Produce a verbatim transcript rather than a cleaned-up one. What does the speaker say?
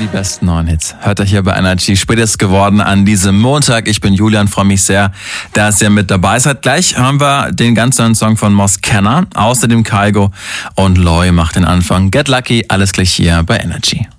Die besten neuen Hits hört ihr hier bei Energy. Spätestens geworden an diesem Montag. Ich bin Julian, freue mich sehr, dass ihr mit dabei seid. Gleich hören wir den ganz neuen Song von Moss Kenner. Außerdem Kygo und Loy macht den Anfang. Get Lucky, alles gleich hier bei Energy.